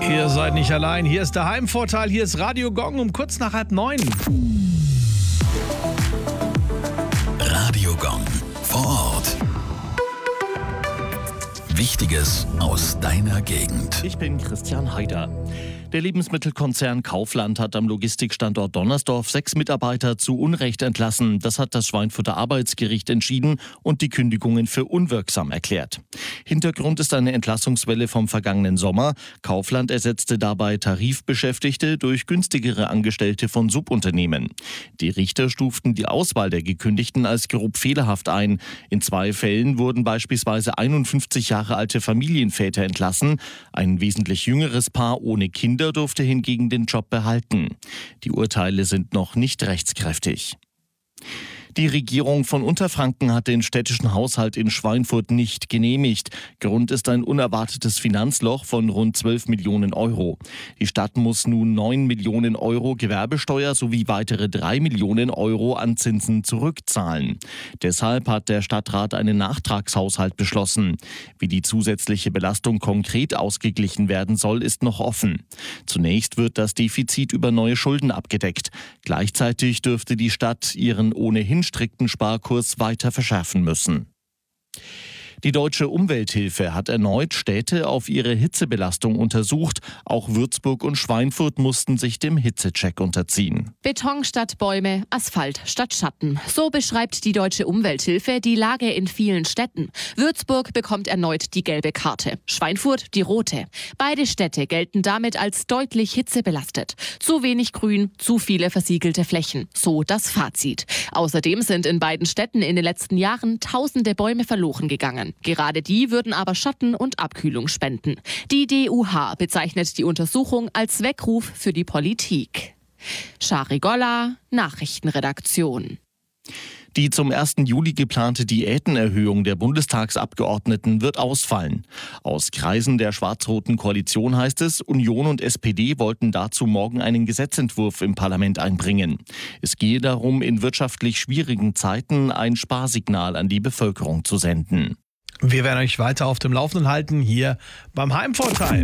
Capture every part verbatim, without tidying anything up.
Ihr seid nicht allein. Hier ist der Heimvorteil. Hier ist Radio Gong um kurz nach halb neun. Radio Gong vor Ort. Wichtiges aus deiner Gegend. Ich bin Christian Haider. Der Lebensmittelkonzern Kaufland hat am Logistikstandort Donnersdorf sechs Mitarbeiter zu Unrecht entlassen. Das hat das Schweinfurter Arbeitsgericht entschieden und die Kündigungen für unwirksam erklärt. Hintergrund ist eine Entlassungswelle vom vergangenen Sommer. Kaufland ersetzte dabei Tarifbeschäftigte durch günstigere Angestellte von Subunternehmen. Die Richter stuften die Auswahl der Gekündigten als grob fehlerhaft ein. In zwei Fällen wurden beispielsweise einundfünfzig Jahre alte Familienväter entlassen. Ein wesentlich jüngeres Paar ohne Kinder durfte hingegen den Job behalten. Die Urteile sind noch nicht rechtskräftig. Die Regierung von Unterfranken hat den städtischen Haushalt in Schweinfurt nicht genehmigt. Grund ist ein unerwartetes Finanzloch von rund zwölf Millionen Euro. Die Stadt muss nun neun Millionen Euro Gewerbesteuer sowie weitere drei Millionen Euro an Zinsen zurückzahlen. Deshalb hat der Stadtrat einen Nachtragshaushalt beschlossen. Wie die zusätzliche Belastung konkret ausgeglichen werden soll, ist noch offen. Zunächst wird das Defizit über neue Schulden abgedeckt. Gleichzeitig dürfte die Stadt ihren ohnehin strikten Sparkurs weiter verschärfen müssen. Die Deutsche Umwelthilfe hat erneut Städte auf ihre Hitzebelastung untersucht. Auch Würzburg und Schweinfurt mussten sich dem Hitzecheck unterziehen. Beton statt Bäume, Asphalt statt Schatten. So beschreibt die Deutsche Umwelthilfe die Lage in vielen Städten. Würzburg bekommt erneut die gelbe Karte, Schweinfurt die rote. Beide Städte gelten damit als deutlich hitzebelastet. Zu wenig Grün, zu viele versiegelte Flächen. So das Fazit. Außerdem sind in beiden Städten in den letzten Jahren tausende Bäume verloren gegangen. Gerade die würden aber Schatten und Abkühlung spenden. Die D U H bezeichnet die Untersuchung als Weckruf für die Politik. Shari Golla, Nachrichtenredaktion. Die zum ersten Juli geplante Diätenerhöhung der Bundestagsabgeordneten wird ausfallen. Aus Kreisen der schwarz-roten Koalition heißt es, Union und S P D wollten dazu morgen einen Gesetzentwurf im Parlament einbringen. Es gehe darum, in wirtschaftlich schwierigen Zeiten ein Sparsignal an die Bevölkerung zu senden. Wir werden euch weiter auf dem Laufenden halten, hier beim Heimvorteil.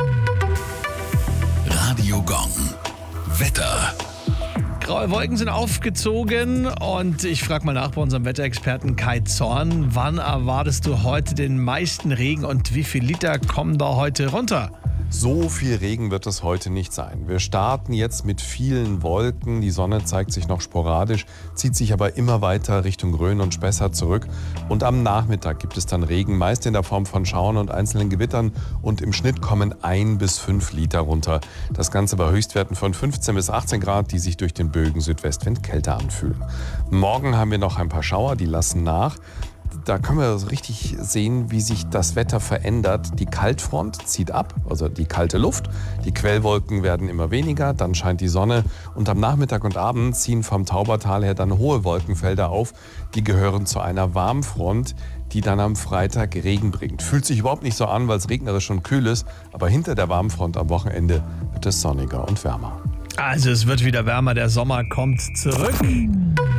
Radio Gong. Wetter. Graue Wolken sind aufgezogen und ich frage mal nach bei unserem Wetterexperten Kai Zorn. Wann erwartest du heute den meisten Regen und wie viel Liter kommen da heute runter? So viel Regen wird es heute nicht sein. Wir starten jetzt mit vielen Wolken. Die Sonne zeigt sich noch sporadisch, zieht sich aber immer weiter Richtung Rhön und Spessart zurück. Und am Nachmittag gibt es dann Regen, meist in der Form von Schauern und einzelnen Gewittern. Und im Schnitt kommen ein bis fünf Liter runter. Das Ganze bei Höchstwerten von fünfzehn bis achtzehn Grad, die sich durch den Bögen Südwestwind kälter anfühlen. Morgen haben wir noch ein paar Schauer, die lassen nach. Da können wir so richtig sehen, wie sich das Wetter verändert. Die Kaltfront zieht ab, also die kalte Luft. Die Quellwolken werden immer weniger, dann scheint die Sonne. Und am Nachmittag und Abend ziehen vom Taubertal her dann hohe Wolkenfelder auf. Die gehören zu einer Warmfront, die dann am Freitag Regen bringt. Fühlt sich überhaupt nicht so an, weil es regnerisch und kühl ist. Aber hinter der Warmfront am Wochenende wird es sonniger und wärmer. Also es wird wieder wärmer, der Sommer kommt zurück.